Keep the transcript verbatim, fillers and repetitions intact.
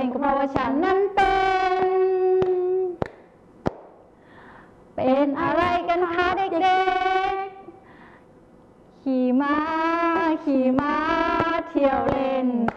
ก็เพราะว่าฉันนั้นเป็นเป็นอะไรกันคะเด็กๆขี่ม้าขี่ม้าเที่ยวเล่น